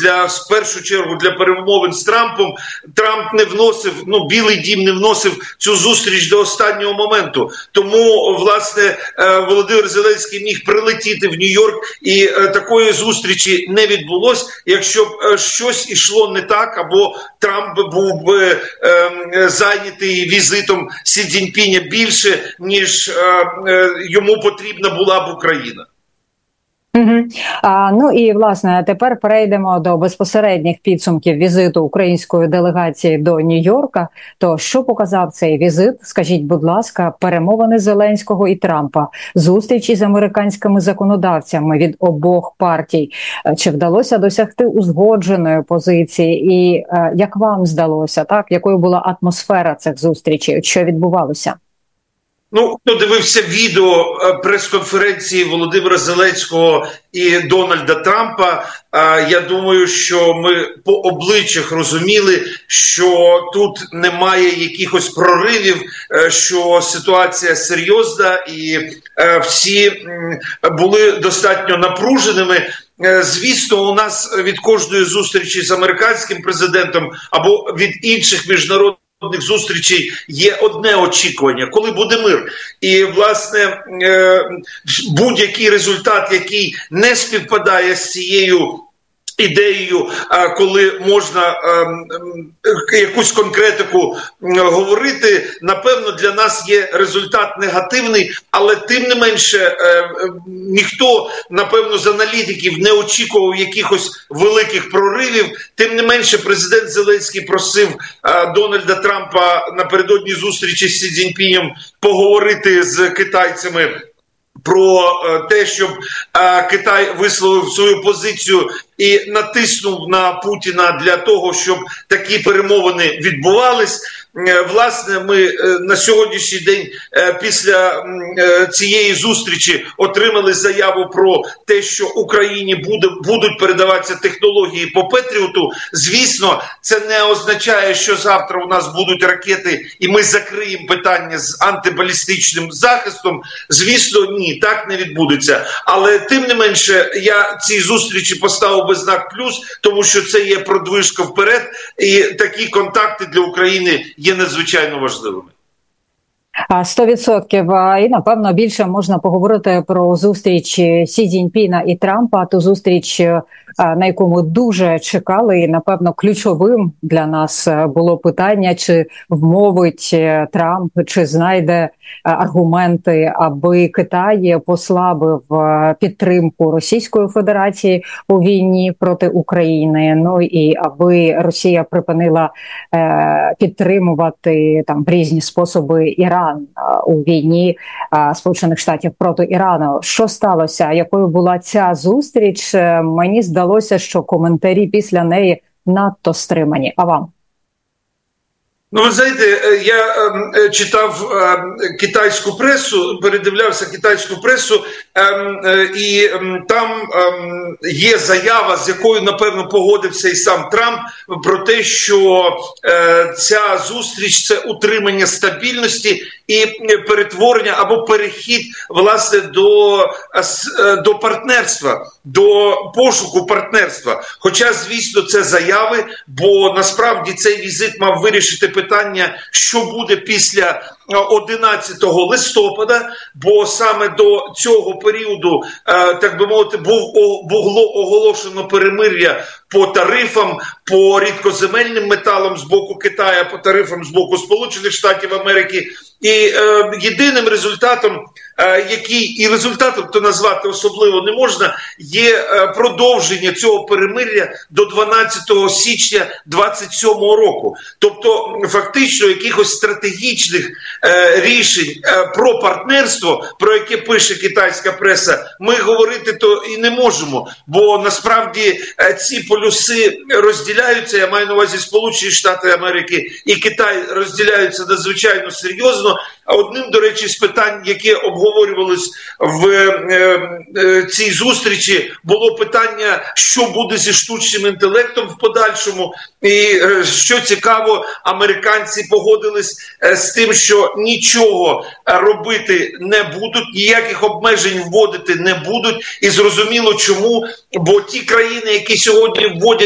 в першу чергу для перемовин з Трампом. Трамп не вносив, Білий дім не вносив цю зустріч до останнього моменту. Тому, власне, Володимир Зеленський міг прилетіти в Нью-Йорк, і такої зустрічі не відбулось, якщо б щось ішло не так, або Трамп був би зайнятий візитом Сі Цзіньпіня більше, ніж йому потрібна була б Україна. Ну і, власне, тепер перейдемо до безпосередніх підсумків візиту української делегації до Нью-Йорка. То що показав цей візит? Скажіть, будь ласка, перемовини Зеленського і Трампа, зустрічі з американськими законодавцями від обох партій. Чи вдалося досягти узгодженої позиції? І як вам здалося, так? Якою була атмосфера цих зустрічей? Що відбувалося? Хто дивився відео прес-конференції Володимира Зеленського і Дональда Трампа, я думаю, що ми по обличчях розуміли, що тут немає якихось проривів, що ситуація серйозна, і всі були достатньо напруженими. Звісно, у нас від кожної зустрічі з американським президентом або від інших міжнародних зустрічей є одне очікування, коли буде мир. І, власне, будь-який результат, який не співпадає з цією ідеєю, коли можна якусь конкретику говорити, напевно, для нас є результат негативний, але тим не менше ніхто, напевно, з аналітиків не очікував якихось великих проривів. Тим не менше президент Зеленський просив Дональда Трампа напередодні зустрічі з Сі Цзіньпінем поговорити з китайцями про те, щоб Китай висловив свою позицію і натиснув на Путіна для того, щоб такі перемовини відбувались. Власне, ми на сьогоднішній день після цієї зустрічі отримали заяву про те, що Україні будуть передаватися технології по Петріоту. Звісно, це не означає, що завтра у нас будуть ракети і ми закриємо питання з антибалістичним захистом. Звісно, ні, так не відбудеться. Але тим не менше, я цій зустрічі поставив би знак плюс, тому що це є продвижка вперед, і такі контакти для України є надзвичайно важливими. 100%. І, напевно, більше можна поговорити про зустріч Сі Цзіньпіна і Трампа, ту зустріч, на яку ми дуже чекали. І, напевно, ключовим для нас було питання, чи вмовить Трамп, чи знайде аргументи, аби Китай послабив підтримку Російської Федерації у війні проти України, ну і аби Росія припинила підтримувати в різні способи Іран у війні Сполучених Штатів проти Ірану. Що сталося? Якою була ця зустріч? Мені здалося, що коментарі після неї надто стримані. А вам? Ви знаєте, я читав китайську пресу, передивлявся китайську пресу, і там є заява, з якою, напевно, погодився і сам Трамп, про те, що ця зустріч – це утримання стабільності і перетворення або перехід, власне, до партнерства, до пошуку партнерства. Хоча, звісно, це заяви, бо насправді цей візит мав вирішити питання, що буде після 11 листопада, бо саме до цього періоду, так би мовити, було оголошено перемир'я по тарифам, по рідкоземельним металам з боку Китаю, по тарифам з боку Сполучених Штатів Америки. І єдиним результатом, який результатом то назвати особливо не можна, є продовження цього перемир'я до 12 січня 27 року. Тобто, фактично, якихось стратегічних рішень про партнерство, про яке пише китайська преса, ми говорити то і не можемо. Бо насправді ці полюси розділяються, я маю на увазі Сполучені Штати Америки і Китай розділяються надзвичайно серйозно. А одним, до речі, з питань, яке обговорювалось в цій зустрічі, було питання, що буде зі штучним інтелектом в подальшому. І, що цікаво, американці погодились з тим, що нічого робити не будуть, ніяких обмежень вводити не будуть. І зрозуміло чому, бо ті країни, які сьогодні вводять